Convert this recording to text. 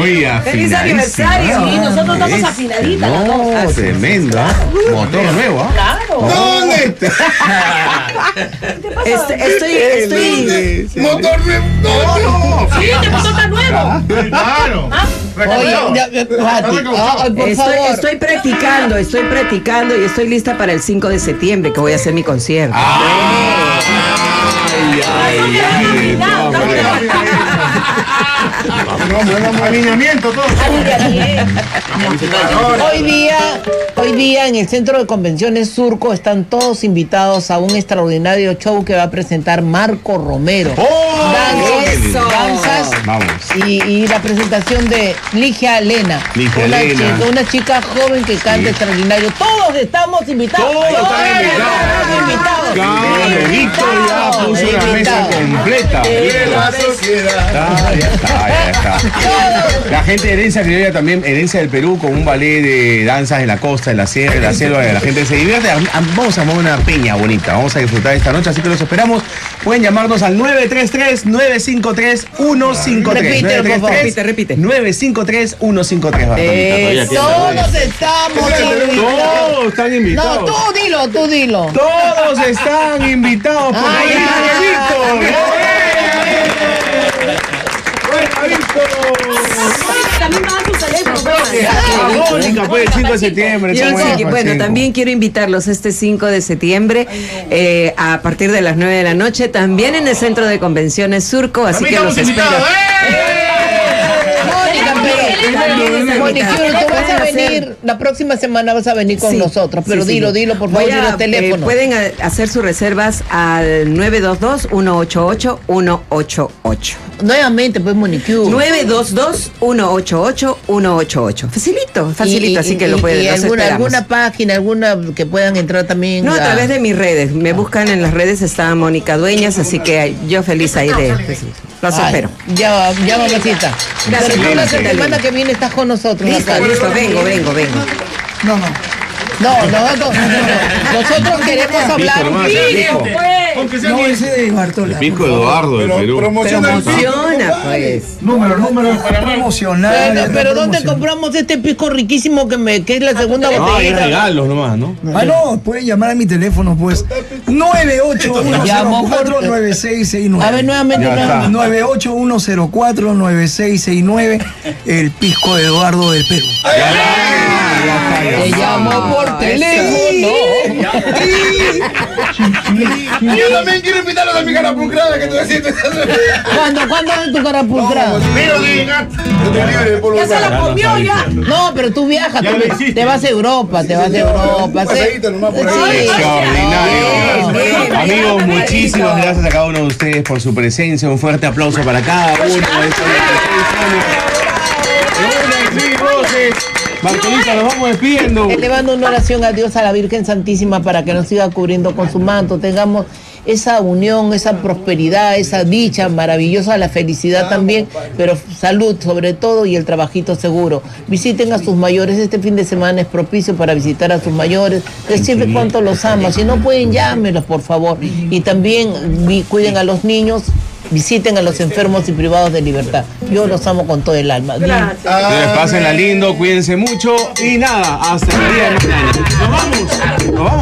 Uy, ¡Feliz aniversario! Sí, nosotros estamos afinaditas. No, tremendo, ¿ah? Motor nuevo, ¿ah? Claro. ¿Dónde está? Estoy Motor nuevo. No. Sí, este motor está nuevo. Claro. Estoy practicando y estoy lista para el 5 de septiembre que voy a hacer mi concierto. Alineamiento todo. Hoy día en el Centro de Convenciones Surco están todos invitados a un extraordinario show que va a presentar Marco Romero. Danzas Vamos. y la presentación de Ligia Elena. Una chica joven que canta extraordinario. Todos estamos invitados. Todos están invitados. Claro, Víctor ya puso una mesa completa. Ya está. La gente de Herencia Criolla también, Herencia del Perú, con un ballet de danzas en la costa, en la sierra, en la selva, la gente se divierte. Vamos a armar una peña bonita, vamos a disfrutar esta noche, así que los esperamos. Pueden llamarnos al 933-953-153. Repite. 953-153. Todos estamos invitados. Todos están invitados. No, tú dilo. Todos están invitados por También va a dar su teléfono. Mónica, pues, el 5 de septiembre. Bueno, también quiero invitarlos este 5 de septiembre a partir de las 9 de la noche, también en el Centro de Convenciones Surco, así que los espero. Mónica, tú vas a venir, la próxima semana vas a venir con nosotros, pero dilo, por favor, dilo el teléfono. Pueden hacer sus reservas al 922-188-188. Nuevamente, pues, Mónica. 922-188-188. Facilito, así que lo pueden hacer. ¿Alguna página, alguna que puedan entrar también? No, a través de mis redes. Me buscan en las redes, está Mónica Dueñas, así que yo feliz ahí de... Los espero. Ya, mamacita. Gracias. Pero tú la semana que viene estás con nosotros. Listo, vengo. Nosotros queremos hablar. No, ese de Bartola. El Pisco Eduardo del Perú. Promociona, pues. Número para promocionar. Pero ¿dónde compramos este pisco riquísimo que es la segunda No, hay botellita? regalos nomás, ¿no? No, pueden llamar a mi teléfono, pues. 981049669. A ver, nuevamente. 981049669. El Pisco Eduardo del Perú. Te llamo por teléfono. Yo también quiero invitarlos a mi carapulcrada que tú decís. ¿Cuándo es tu carapulcrada? Ya se la comió ya. No, pero tú viajas, te vas a Europa, Extraordinario. Amigos, muchísimas gracias a cada uno de ustedes por su presencia. Un fuerte aplauso para cada uno de estos. Bartolita, nos vamos despidiendo. Elevando una oración a Dios, a la Virgen Santísima, para que nos siga cubriendo con su manto. Tengamos esa unión, esa prosperidad, esa dicha maravillosa, la felicidad también, pero salud sobre todo y el trabajito seguro. Visiten a sus mayores, este fin de semana es propicio para visitar a sus mayores, decirles cuánto los ama. Si no pueden, llámenlos, por favor. Y también cuiden a los niños. Visiten a los enfermos y privados de libertad. Yo los amo con todo el alma. Pásenla lindo, cuídense mucho y nada, hasta el día de mañana. Nos vamos.